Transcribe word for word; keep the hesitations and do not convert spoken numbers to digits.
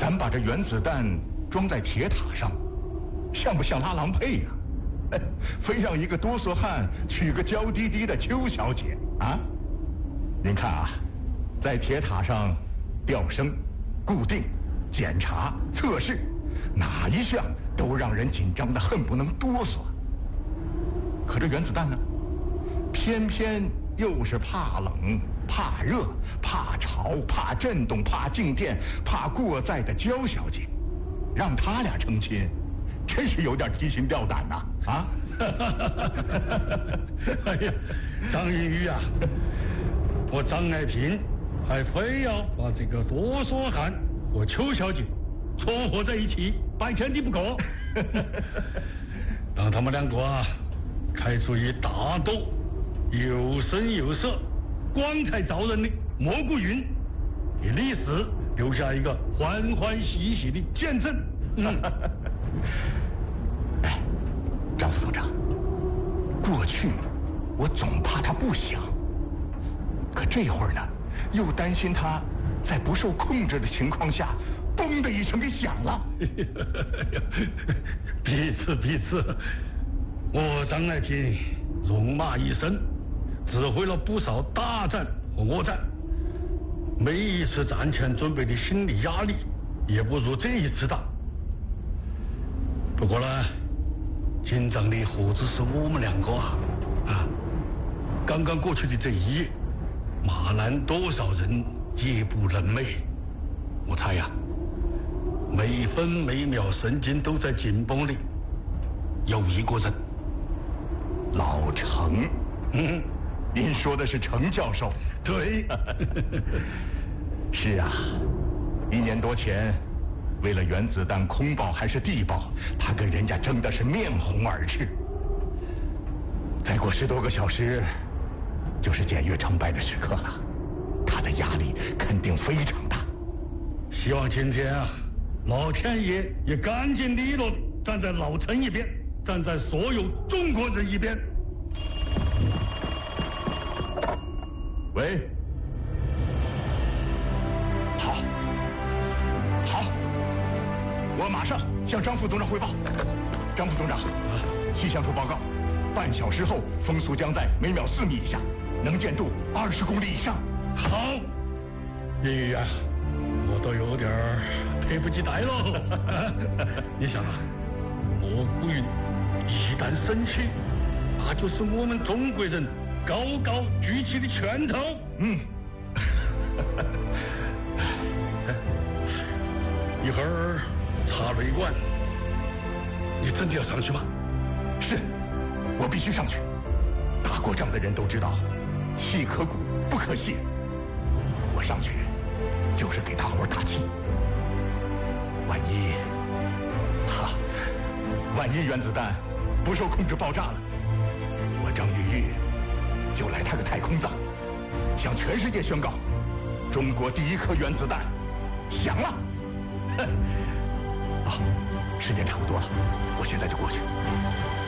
咱把这原子弹装在铁塔上，像不像拉郎配呀、啊？非让一个哆嗦汉娶个娇滴滴的邱小姐啊！您看啊，在铁塔上吊升、固定、检查、测试，哪一项都让人紧张的恨不能哆嗦。可这原子弹呢，偏偏又是怕冷、怕热、怕潮、怕震动、怕静电、怕过载的焦小姐，让他俩成亲，真是有点提心吊胆呐！啊！ 哎呀，张云宇啊，我张爱萍还非要把这个哆嗦汉和邱小姐撮合在一起，拜天地不可。让他们两个啊，开出一大朵又深又色、光彩照人的蘑菇云，给历史留下一个欢欢喜喜的见证。嗯。 哎，张副总长，过去我总怕他不响，可这会儿呢，又担心他在不受控制的情况下，嘣的一声给响了。 彼此彼此，我张爱萍戎马一生，指挥了不少大战和恶战，每一次战前准备的心理压力也不如这一次大。不过呢，紧张的何止是我们两个啊！啊，刚刚过去的这一夜，马兰多少人夜不能寐。我猜呀、啊，每分每秒神经都在紧绷里。有一个人， 老程。 嗯， 您说的是程教授？ 对。 是啊，一年多前，为了原子弹空爆还是地爆，他跟人家争的是面红耳赤。再过十多个小时，就是检阅成败的时刻了，他的压力肯定非常大。 希望今天啊，老天爷也干净利落地站在老陈一边，站在所有中国人一边。 喂，好，好，我马上向张副总长汇报。张副总长，气象图报告，半小时后风速将在每秒四米以下，能见度二十公里以上。 好，哎呀，我都有点迫不及待喽。你想啊，蘑菇云一旦升起，那就是我们中国人高高举起的拳头。 嗯。 一会儿查雷管，你真的要上去吗？ 是，我必须上去。打过仗的人都知道，气可鼓不可泄。我上去就是给大伙打气。万一，哈，万一原子弹不受控制爆炸了，我张玉玉就来他个太空葬，向全世界宣告，中国第一颗原子弹响了。啊，时间差不多了，我现在就过去。